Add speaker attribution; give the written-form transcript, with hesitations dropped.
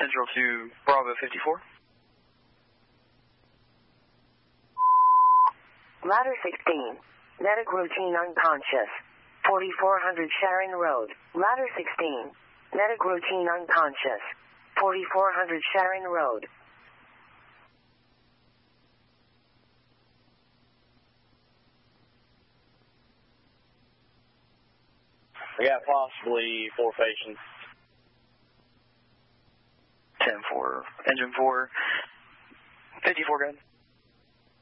Speaker 1: Central to Bravo 54.
Speaker 2: Ladder 16. Medic routine unconscious. 4400 Sharon Road. Ladder 16. Medic routine unconscious. 4400 Sharon Road.
Speaker 3: We got possibly 4 patients.
Speaker 1: 10-4. Engine 4. 54 good.